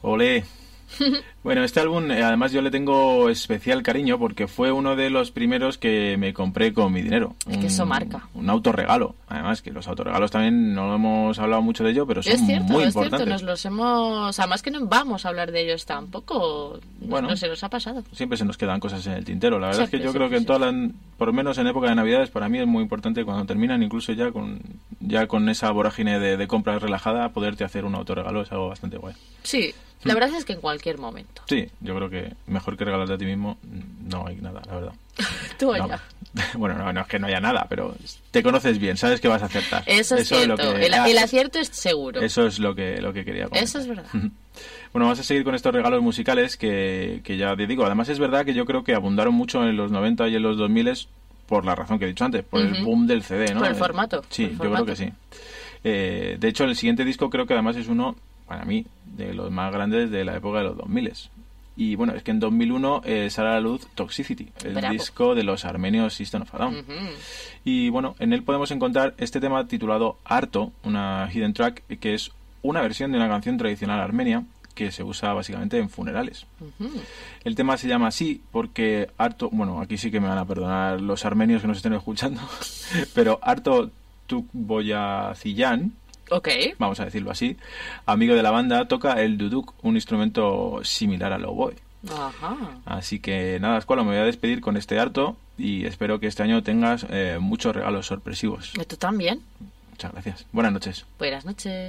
Olé. Bueno, este álbum, además yo le tengo especial cariño porque fue uno de los primeros que me compré con mi dinero. Es que eso marca. Un autorregalo. Además, que los autorregalos también no hemos hablado mucho de ello, pero son muy importantes. Es cierto, nos los hemos... Además que no vamos a hablar de ellos tampoco. Bueno, no se nos ha pasado. Siempre se nos quedan cosas en el tintero. La verdad es que yo creo que en todas por lo menos en época de Navidades, para mí es muy importante cuando terminan, incluso ya con esa vorágine de compras relajada, poderte hacer un autorregalo es algo bastante guay. Sí. La verdad es que en cualquier momento. Sí, yo creo que mejor que regalarte a ti mismo no hay nada, la verdad. Tú allá. Bueno, no es que no haya nada, pero te conoces bien, sabes que vas a acertar. Eso es cierto, es lo que, el acierto es seguro. Eso es lo que quería comentar. Eso es verdad. Bueno, vamos a seguir con estos regalos musicales que ya te digo. Además es verdad que yo creo que abundaron mucho en los 90 y en los 2000 por la razón que he dicho antes, por el boom del CD, ¿no? Por el formato. Sí, yo creo que sí. De hecho, el siguiente disco creo que además es uno, para mí, de los más grandes de la época de los 2000. Y bueno, es que en 2001 sale a la luz Toxicity, el disco de los armenios System of a Down. Y bueno, en él podemos encontrar este tema titulado Arto, una hidden track, que es una versión de una canción tradicional armenia que se usa básicamente en funerales. El tema se llama así porque Arto, bueno, aquí sí que me van a perdonar los armenios que nos estén escuchando, pero Arto Tukboyaziyan, vamos a decirlo así, amigo de la banda, toca el duduk, un instrumento similar al oboe. Ajá. Así que nada, Escualo, me voy a despedir con este Arto y espero que este año tengas muchos regalos sorpresivos. ¿Tú también? Muchas gracias. Buenas noches. Buenas noches.